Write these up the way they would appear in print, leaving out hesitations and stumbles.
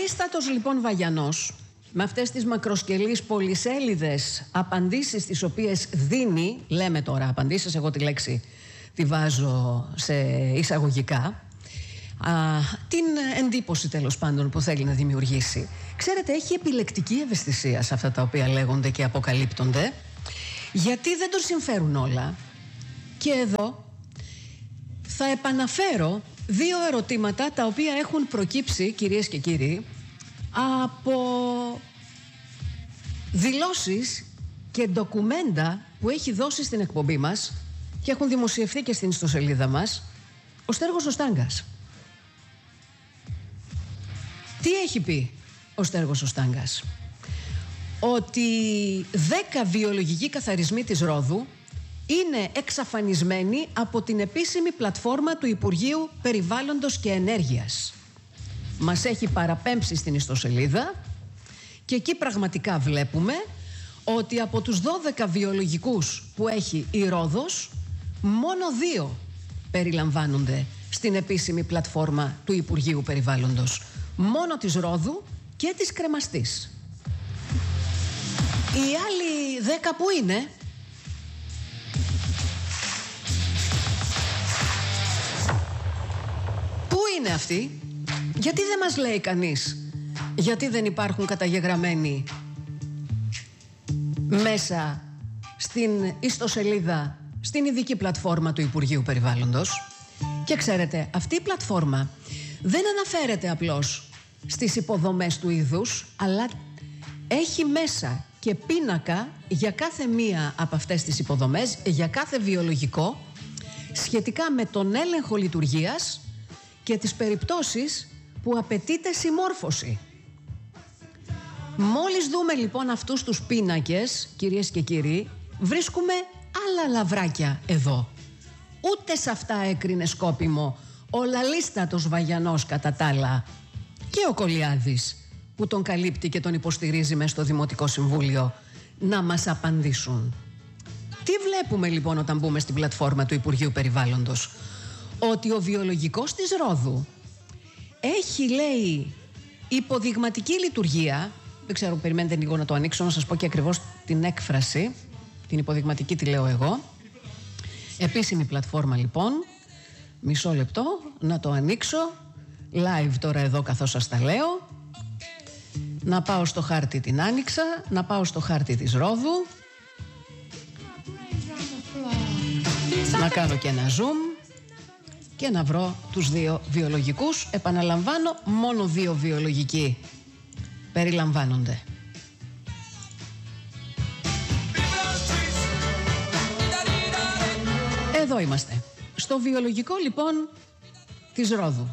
Ολαλίστατος λοιπόν Βαγιανός, με αυτές τις μακροσκελείς πολυσέλιδες απαντήσεις τις οποίες δίνει, λέμε τώρα απαντήσεις, εγώ τη λέξη τη βάζω σε εισαγωγικά, την εντύπωση τέλος πάντων που θέλει να δημιουργήσει. Ξέρετε, έχει επιλεκτική ευαισθησία σε αυτά τα οποία λέγονται και αποκαλύπτονται, γιατί δεν τον συμφέρουν όλα. Και εδώ θα επαναφέρω δύο ερωτήματα τα οποία έχουν προκύψει, κυρίες και κύριοι, από δηλώσεις και ντοκουμέντα που έχει δώσει στην εκπομπή μας και έχουν δημοσιευθεί και στην ιστοσελίδα μας ο Στέργος ο Στάγκας. Τι έχει πει ο Στέργος ο Στάγκας? Ότι 10 βιολογικοί καθαρισμοί της Ρόδου είναι εξαφανισμένοι από την επίσημη πλατφόρμα του Υπουργείου Περιβάλλοντος και Ενέργειας. Μας έχει παραπέμψει στην ιστοσελίδα και εκεί πραγματικά βλέπουμε ότι από τους 12 βιολογικούς που έχει η Ρόδος, μόνο 2 περιλαμβάνονται στην επίσημη πλατφόρμα του Υπουργείου Περιβάλλοντος. Μόνο της Ρόδου και της Κρεμαστής. Οι άλλοι 10 που είναι? Πού είναι αυτοί? Γιατί δεν μας λέει κανείς γιατί δεν υπάρχουν καταγεγραμμένοι μέσα στην ιστοσελίδα, στην ειδική πλατφόρμα του Υπουργείου Περιβάλλοντος? Και ξέρετε, αυτή η πλατφόρμα δεν αναφέρεται απλώς στις υποδομές του είδους, αλλά έχει μέσα και πίνακα για κάθε μία από αυτές τις υποδομές, για κάθε βιολογικό, σχετικά με τον έλεγχο λειτουργίας και τις περιπτώσεις που απαιτείται συμμόρφωση. Μόλις δούμε λοιπόν αυτούς τους πίνακες, κυρίες και κύριοι, βρίσκουμε άλλα λαβράκια εδώ. Ούτε σε αυτά έκρινε σκόπιμο ο Λαλίστατος Βαγιανός κατά τα άλλα, και ο Κολιάδης που τον καλύπτει και τον υποστηρίζει μες στο Δημοτικό Συμβούλιο, να μας απαντήσουν. Τι βλέπουμε λοιπόν όταν μπούμε στην πλατφόρμα του Υπουργείου Περιβάλλοντος? Ότι ο βιολογικός της Ρόδου έχει, λέει, υποδειγματική λειτουργία. Δεν ξέρω, περιμένετε λίγο να το ανοίξω, να σας πω και ακριβώς την έκφραση. Την υποδειγματική τη λέω εγώ. Επίσημη πλατφόρμα λοιπόν. Μισό λεπτό να το ανοίξω live τώρα εδώ καθώς σας τα λέω. Να πάω στο χάρτη, την άνοιξα. Να πάω στο χάρτη της Ρόδου. Να κάνω και ένα zoom και να βρω τους 2 βιολογικούς. Επαναλαμβάνω, μόνο 2 βιολογικοί περιλαμβάνονται. Εδώ είμαστε. Στο βιολογικό λοιπόν της Ρόδου.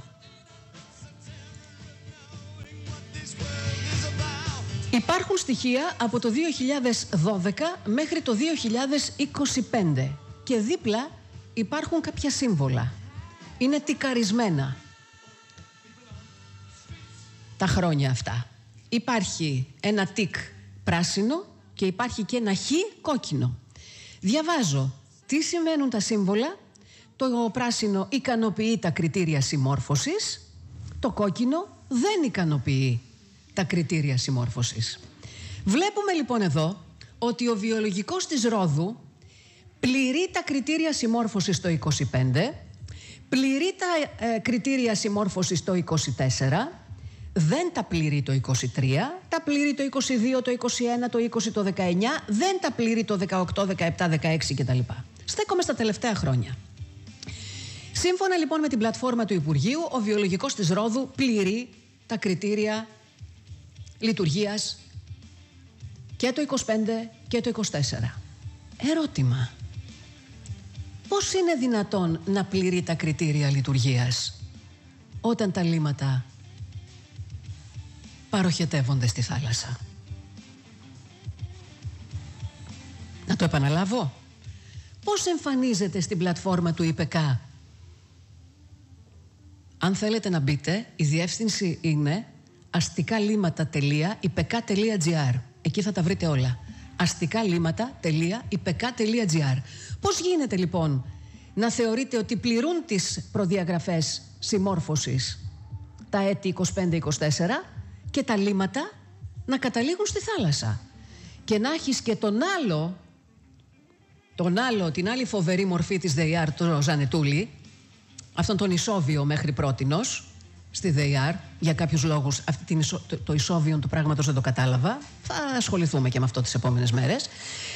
Υπάρχουν στοιχεία από το 2012 μέχρι το 2025 και δίπλα υπάρχουν κάποια σύμβολα. Είναι τικαρισμένα τα χρόνια αυτά. Υπάρχει ένα τικ πράσινο και υπάρχει και ένα χ κόκκινο. Διαβάζω τι σημαίνουν τα σύμβολα. Το πράσινο ικανοποιεί τα κριτήρια συμμόρφωσης. Το κόκκινο δεν ικανοποιεί τα κριτήρια συμμόρφωσης. Βλέπουμε λοιπόν εδώ ότι ο βιολογικός της Ρόδου πληρεί τα κριτήρια συμμόρφωσης το 25, πληρεί τα κριτήρια συμμόρφωσης το 24, δεν τα πληρεί το 23, τα πληρεί το 22, το 21, το 20, το 19, δεν τα πληρεί το 18, 17, 16 κτλ. Στέκομαι στα τελευταία χρόνια. Σύμφωνα λοιπόν με την πλατφόρμα του Υπουργείου, ο βιολογικός της Ρόδου πληρεί τα κριτήρια λειτουργίας και το 25 και το 24. Ερώτημα. Πώς είναι δυνατόν να πληρεί τα κριτήρια λειτουργίας όταν τα λίμματα παροχετεύονται στη θάλασσα? Να το επαναλάβω. Πώς εμφανίζεται στην πλατφόρμα του ΙΠΕΚΑ? Αν θέλετε να μπείτε, η διεύθυνση είναι asticallimata.ipeka.gr. Εκεί θα τα βρείτε όλα. asticallimata.ipeka.gr. Πώς γίνεται λοιπόν να θεωρείτε ότι πληρούν τις προδιαγραφές συμμόρφωσης τα έτη 25-24 και τα λίμματα να καταλήγουν στη θάλασσα. Και να έχεις και την άλλη φοβερή μορφή της ΔΕΙΑΡ, το Ζανετούλη, αυτόν τον ισόβιο μέχρι πρότινος στη ΔΕΙΑΡ. Για κάποιους λόγους το ισόβιο του πράγματος δεν το κατάλαβα. Θα ασχοληθούμε και με αυτό τις επόμενες μέρες.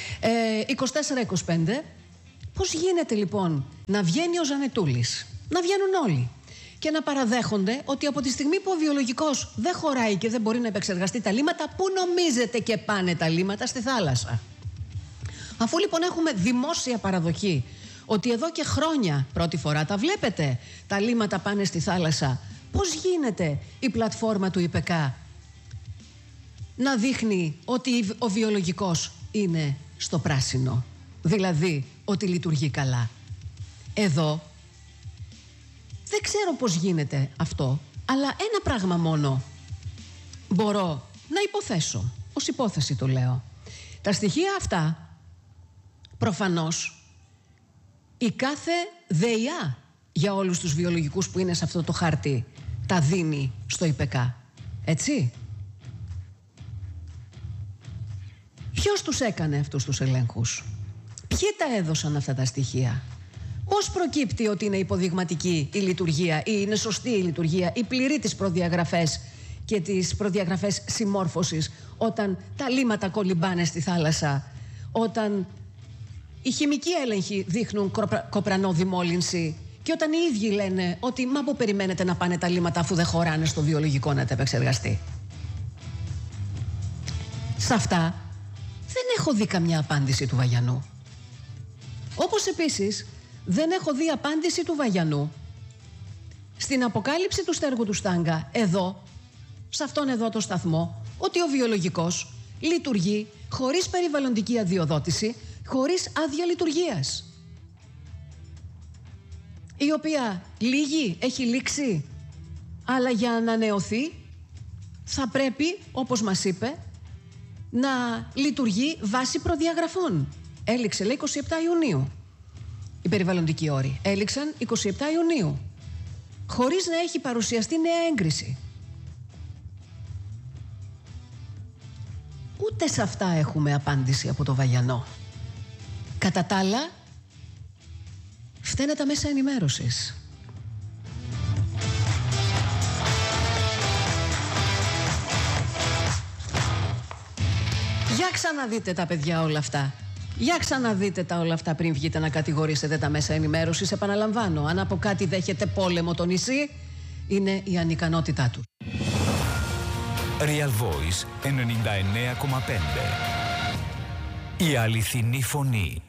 24-25. Πώς γίνεται λοιπόν να βγαίνει ο Ζανετούλης, να βγαίνουν όλοι και να παραδέχονται ότι από τη στιγμή που ο βιολογικός δεν χωράει και δεν μπορεί να επεξεργαστεί τα λίμματα, πού νομίζετε και πάνε τα λίμματα? Στη θάλασσα. Αφού λοιπόν έχουμε δημόσια παραδοχή ότι εδώ και χρόνια, πρώτη φορά τα βλέπετε, τα λίμματα πάνε στη θάλασσα, πώς γίνεται η πλατφόρμα του ΙΠΕΚΑ να δείχνει ότι ο βιολογικός είναι στο πράσινο, δηλαδή ότι λειτουργεί καλά? Εδώ δεν ξέρω πώς γίνεται αυτό, αλλά ένα πράγμα μόνο μπορώ να υποθέσω, ως υπόθεση το λέω. Τα στοιχεία αυτά, προφανώς, η κάθε ΔΕΙΑ για όλους τους βιολογικούς που είναι σε αυτό το χάρτη τα δίνει στο ΙΠΕΚΑ, έτσι? Ποιος τους έκανε αυτούς τους ελέγχους? Ποιοι τα έδωσαν αυτά τα στοιχεία? Πώς προκύπτει ότι είναι υποδειγματική η λειτουργία ή είναι σωστή η λειτουργία ή πληρεί τις προδιαγραφές και τις προδιαγραφές συμμόρφωσης όταν τα λίμματα κολυμπάνε στη θάλασσα, όταν οι χημικοί έλεγχοι δείχνουν κοπρανό δημόλυνση και όταν οι ίδιοι λένε ότι μα πού περιμένετε να πάνε τα λίμματα αφού δεν χωράνε στο βιολογικό να τα επεξεργαστεί? Σε αυτά δεν έχω δει καμιά απάντηση του Βαγιανού. Όπως επίσης δεν έχω δει απάντηση του Βαγιανού στην αποκάλυψη του Στέργου του Στάγκα εδώ, σε αυτόν εδώ το σταθμό, ότι ο βιολογικός λειτουργεί χωρίς περιβαλλοντική αδειοδότηση, χωρίς άδεια λειτουργίας, η οποία έχει λήξει, αλλά για να ανανεωθεί θα πρέπει, όπως μας είπε, να λειτουργεί βάσει προδιαγραφών. Έληξε, λέει, 27 Ιουνίου. Οι περιβαλλοντικοί όροι έληξαν 27 Ιουνίου, χωρίς να έχει παρουσιαστεί νέα έγκριση. Ούτε σε αυτά έχουμε απάντηση από το Βαγιανό. Κατά τα άλλα, φταίνε τα μέσα ενημέρωσης. Για ξαναδείτε τα παιδιά όλα αυτά. Για ξαναδείτε τα όλα αυτά πριν βγείτε να κατηγορήσετε τα μέσα ενημέρωσης. Επαναλαμβάνω, αν από κάτι δέχεται πόλεμο το νησί, είναι η ανικανότητά του. Real Voice 99,5. Η αληθινή φωνή.